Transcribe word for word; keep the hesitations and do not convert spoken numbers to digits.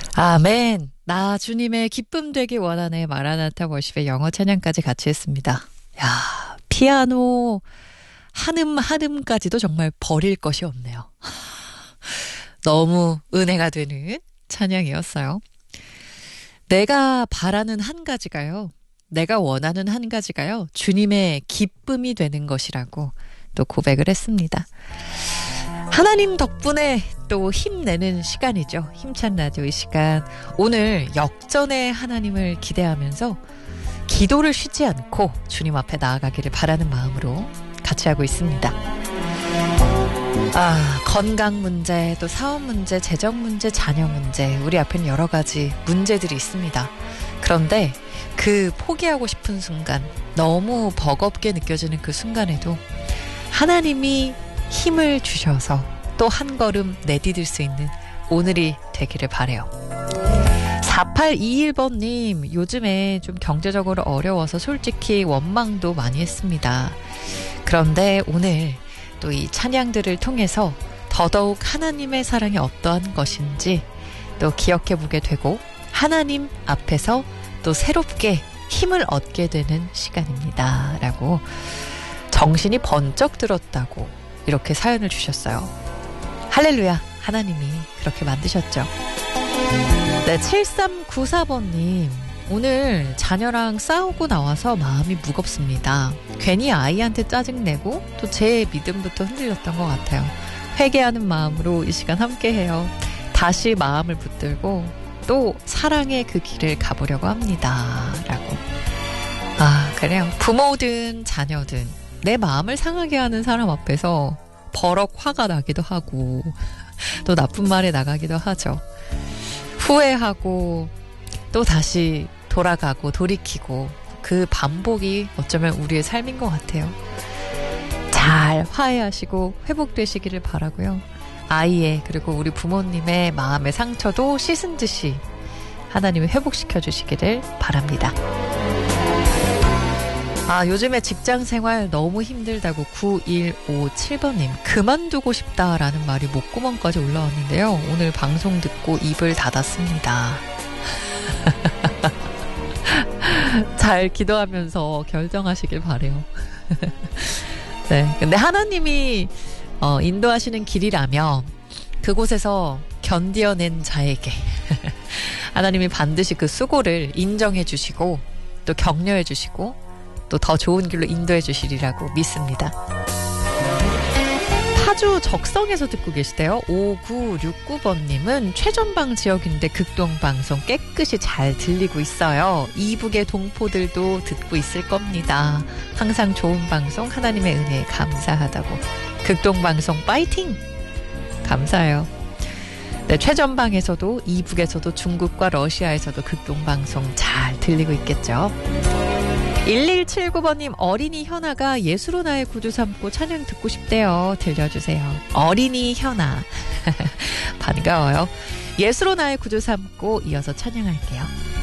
아멘. 나 주님의 기쁨 되기 원하네. 마라나타 워십의 영어 찬양까지 같이 했습니다. 야, 피아노 한음 한음까지도 정말 버릴 것이 없네요. 너무 은혜가 되는 찬양이었어요. 내가 바라는 한 가지가요. 내가 원하는 한 가지가요. 주님의 기쁨이 되는 것이라고 또 고백을 했습니다. 하나님 덕분에 또 힘내는 시간이죠. 힘찬 라디오 이 시간. 오늘 역전의 하나님을 기대하면서 기도를 쉬지 않고 주님 앞에 나아가기를 바라는 마음으로 같이 하고 있습니다. 아, 건강 문제, 또 사업 문제, 재정 문제, 자녀 문제, 우리 앞에는 여러 가지 문제들이 있습니다. 그런데 그 포기하고 싶은 순간, 너무 버겁게 느껴지는 그 순간에도 하나님이 힘을 주셔서 또 한 걸음 내디딜 수 있는 오늘이 되기를 바라요. 사팔이일 번님, 요즘에 좀 경제적으로 어려워서 솔직히 원망도 많이 했습니다. 그런데 오늘 또 이 찬양들을 통해서 더더욱 하나님의 사랑이 어떠한 것인지 또 기억해 보게 되고 하나님 앞에서 또 새롭게 힘을 얻게 되는 시간입니다. 라고 정신이 번쩍 들었다고 이렇게 사연을 주셨어요. 할렐루야, 하나님이 그렇게 만드셨죠. 네, 칠삼구사 번님, 오늘 자녀랑 싸우고 나와서 마음이 무겁습니다. 괜히 아이한테 짜증내고 또 제 믿음부터 흔들렸던 것 같아요. 회개하는 마음으로 이 시간 함께해요. 다시 마음을 붙들고 또 사랑의 그 길을 가보려고 합니다. 라고. 아, 그래요. 부모든 자녀든 내 마음을 상하게 하는 사람 앞에서 버럭 화가 나기도 하고 또 나쁜 말에 나가기도 하죠. 후회하고 또 다시 돌아가고 돌이키고 그 반복이 어쩌면 우리의 삶인 것 같아요. 잘 화해하시고 회복되시기를 바라고요. 아이의 그리고 우리 부모님의 마음의 상처도 씻은 듯이 하나님이 회복시켜 주시기를 바랍니다. 아, 요즘에 직장생활 너무 힘들다고 구일오칠 번님, 그만두고 싶다라는 말이 목구멍까지 올라왔는데요. 오늘 방송 듣고 입을 닫았습니다. 잘 기도하면서 결정하시길 바래요. 네, 근데 하나님이 어, 인도하시는 길이라면 그곳에서 견디어낸 자에게 하나님이 반드시 그 수고를 인정해 주시고 또 격려해 주시고 또 더 좋은 길로 인도해 주시리라고 믿습니다. 파주 적성에서 듣고 계시대요. 오구육구 번님은 최전방 지역인데 극동방송 깨끗이 잘 들리고 있어요. 이북의 동포들도 듣고 있을 겁니다. 항상 좋은 방송 하나님의 은혜에 감사하다고. 극동방송 파이팅! 감사해요. 네, 최전방에서도 이북에서도 중국과 러시아에서도 극동방송 잘 들리고 있겠죠. 일일칠구 번님, 어린이 현아가 예수로 나의 구주 삼고 찬양 듣고 싶대요. 들려주세요. 어린이 현아. 반가워요. 예수로 나의 구주 삼고 이어서 찬양할게요.